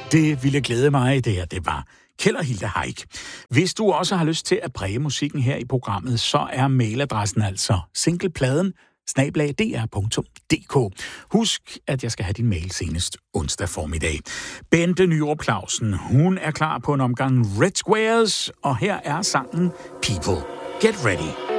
Det ville glæde mig, det var Kjeld og Hilda Haik. Hvis du også har lyst til at præge musikken her i programmet, så er mailadressen altså singlepladen@dr.dk. Husk, at jeg skal have din mail senest onsdag formiddag. Bente Nyrup Clausen, hun er klar på en omgang Red Squares, og her er sangen People. Get ready.